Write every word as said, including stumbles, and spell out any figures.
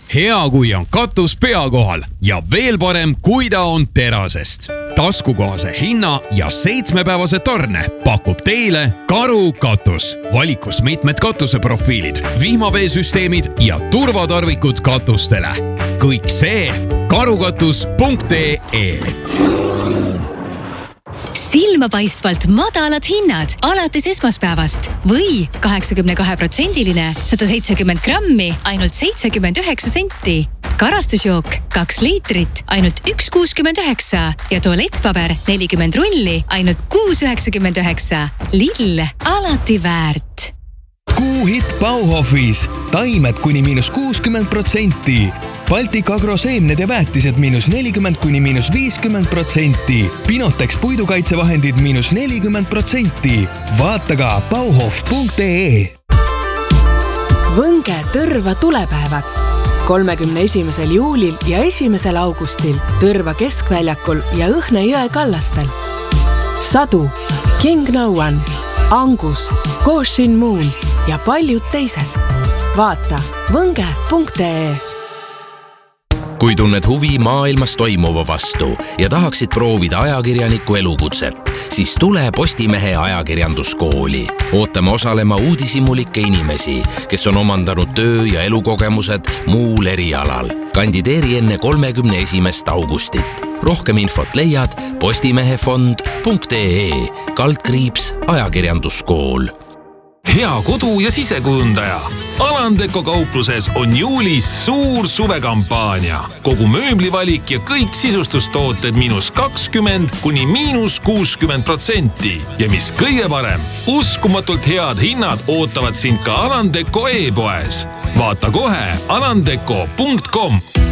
Hea, kui on katus pea kohal ja veel parem, kui ta on terasest. Taskukohase hinna ja seitsmepäevase tarne pakub teile Karu katus. Valikus mitmed katuseprofiilid, vihmaveesüsteemid ja turvatarvikud katustele. Kõik see karukatus punkt ee. Silmapaistvalt madalad hinnad alates esmaspäevast või kaheksakümmend kaks protsendiline sada seitsekümmend grammi ainult seitsekümmend üheksa senti. Karastusjook kaks liitrit ainult üks kuuskümmend üheksa ja tualettpaber nelikümmend rulli ainult kuus üheksakümmend üheksa. Lidl, alati väärt. Kuuhitt Bauhofis. Taimed kuni miinus kuuskümmend protsenti. Baltic Agro seemned ja väetised miinus nelikümmend kuni miinus viiskümmend protsenti. Pinotex puidukaitsevahendid miinus nelikümmend protsenti. Vaata ka bauhof punkt ee. Võnge Tõrva tulepäevad. kolmekümne esimesel juulil ja esimesel augustil Tõrva keskväljakul ja Õhne jõe kallastel. Sadu, King No One, Angus, Goshin Moon ja paljud teised. Vaata võnge punkt ee. Kui tunned huvi maailmas toimuva vastu ja tahaksid proovida ajakirjaniku elukutset, siis tule Postimehe ajakirjanduskooli. Ootame osalema uudishimulikke inimesi, kes on omandanud töö- ja elukogemused muul erialal. Kandideeri enne kolmekümne esimest augustit. Rohkem infot leiad postimehefond punkt ee, kaldkriips ajakirjanduskool. Hea kodu- ja sisekujundaja. Alandeko kaupluses on juulis suur suvekampaania. Kogu mööblivalik ja kõik sisustustooted miinus kakskümmend kuni miinus kuuskümmend protsenti. Ja mis kõige parem, uskumatult head hinnad ootavad sind ka Alandeko e-poes. Vaata kohe alandeko punkt com.